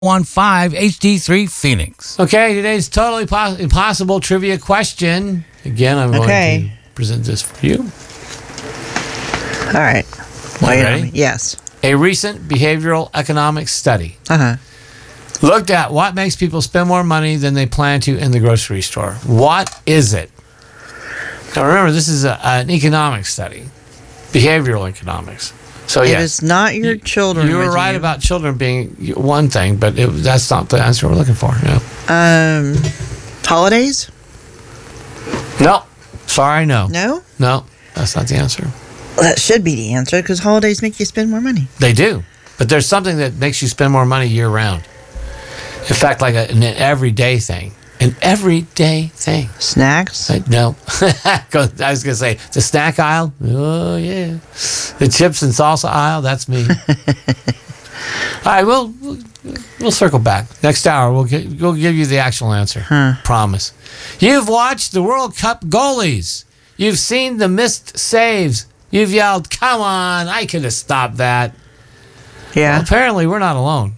15 HD3 Phoenix. Okay, today's totally impossible trivia question. Again, I'm going to present this for you. All right. Wait ready? Yes. A recent behavioral economics study looked at what makes people spend more money than they plan to in the grocery store. What is it? Now remember, this is an economics study, behavioral economics. So it is not your children. You were right about children being one thing, but that's not the answer we're looking for. No. Holidays? No. Sorry, no. No? No, that's not the answer. Well, that should be the answer because holidays make you spend more money. They do. But there's something that makes you spend more money year round. In fact, like an everyday thing. An everyday thing. Snacks? No. I was going to say, the snack aisle? Oh, yeah. The chips and salsa aisle? That's me. All right, we'll circle back. Next hour, we'll give you the actual answer. Promise. You've watched the World Cup goalies. You've seen the missed saves. You've yelled, come on, I could have stopped that. Yeah. Well, apparently, we're not alone.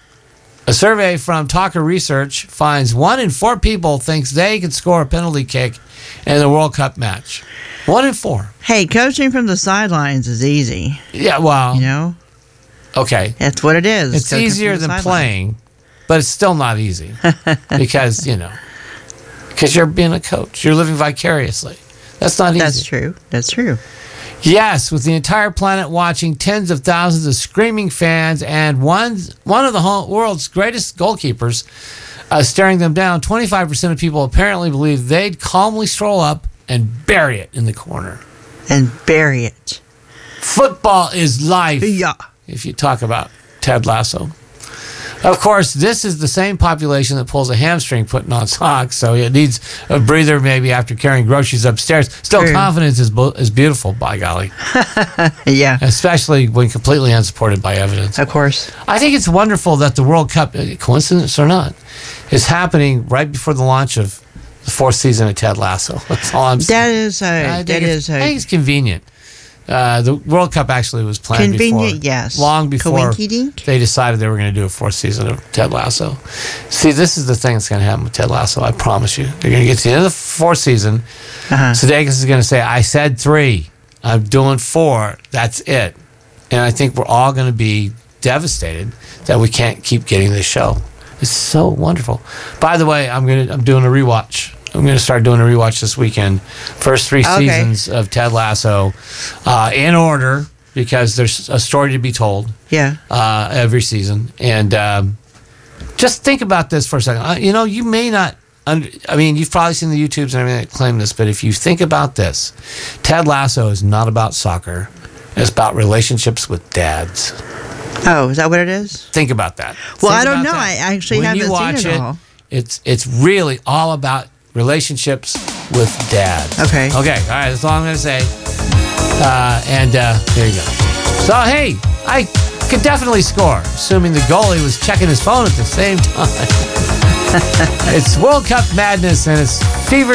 A survey from Talker Research finds 1 in 4 people thinks they could score a penalty kick in the World Cup match. 1 in 4. Hey, coaching from the sidelines is easy. Yeah, well. You know? Okay. That's what it is. It's easier than playing, but it's still not easy. Because, because you're being a coach. You're living vicariously. That's not easy. That's true. That's true. Yes, with the entire planet watching, tens of thousands of screaming fans, and one of the world's greatest goalkeepers staring them down, 25% of people apparently believe they'd calmly stroll up and bury it in the corner. And bury it. Football is life. Yeah. If you talk about Ted Lasso. Of course, this is the same population that pulls a hamstring putting on socks, so it needs a breather maybe after carrying groceries upstairs. Still, confidence is beautiful, by golly. Yeah. Especially when completely unsupported by evidence. Of course. I think it's wonderful that the World Cup, coincidence or not, is happening right before the launch of the 4th season of Ted Lasso. That's all I'm saying. I think it's convenient. The World Cup actually was planned long before they decided they were going to do a 4th season of Ted Lasso. See, this is the thing that's going to happen with Ted Lasso, I promise you. They're going to get to the end of the 4th season. Sudeikis is going to say, I said 3. I'm doing 4. That's it. And I think we're all going to be devastated that we can't keep getting this show. It's so wonderful. By the way, I'm doing a rewatch. I'm going to start doing a rewatch this weekend. First 3 seasons of Ted Lasso in order because there's a story to be told. Yeah. Every season. And just think about this for a second. You may not, you've probably seen the YouTubes and everything that claim this, but if you think about this, Ted Lasso is not about soccer. It's about relationships with dads. Oh, is that what it is? Think about that. Well, I don't know. I actually haven't seen it all. It's really all about relationships with dads. Okay. All right. That's all I'm going to say. There you go. So, hey, I could definitely score, assuming the goalie was checking his phone at the same time. It's World Cup madness, and it's fever